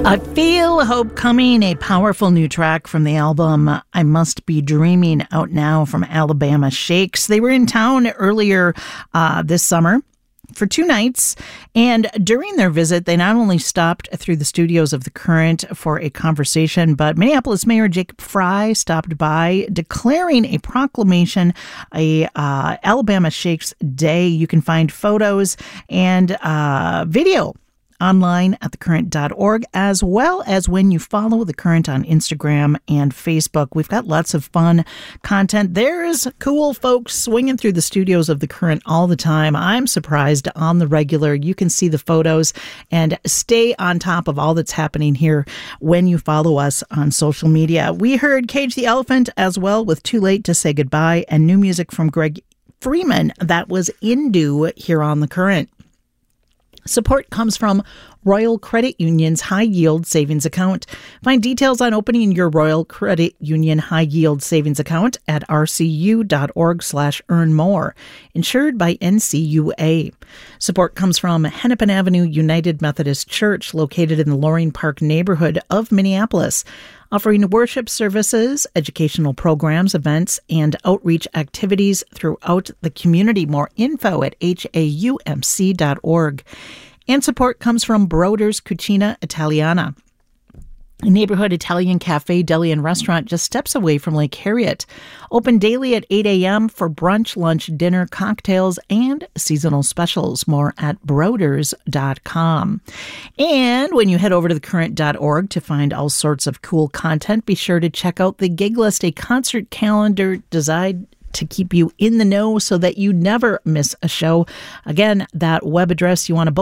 I Feel Hope Coming, a powerful new track from the album I Must Be Dreaming, out now from Alabama Shakes. They were in town earlier this summer for 2 nights, and during their visit, they not only stopped through the studios of The Current for a conversation, but Minneapolis Mayor Jacob Frey stopped by, declaring a proclamation, a Alabama Shakes Day. You can find photos and video online at thecurrent.org, as well as when you follow The Current on Instagram and Facebook. We've got lots of fun content. There's cool folks swinging through the studios of The Current all the time. I'm surprised on the regular. You can see the photos and stay on top of all that's happening here when you follow us on social media. We heard Cage the Elephant as well with Too Late to Say Goodbye, and new music from Greg Freeman. That was Indu here on The Current. Support comes from Royal Credit Union's High Yield Savings Account. Find details on opening your Royal Credit Union High Yield Savings Account at rcu.org/earnmore. Insured by NCUA. Support comes from Hennepin Avenue United Methodist Church, located in the Loring Park neighborhood of Minneapolis, offering worship services, educational programs, events, and outreach activities throughout the community. More info at haumc.org. And support comes from Broder's Cucina Italiana, a neighborhood Italian cafe, deli, and restaurant just steps away from Lake Harriet. Open daily at 8 a.m. for brunch, lunch, dinner, cocktails, and seasonal specials. More at broders.com. And when you head over to thecurrent.org to find all sorts of cool content, be sure to check out the Gig List, a concert calendar designed to keep you in the know so that you never miss a show. Again, that web address you want to book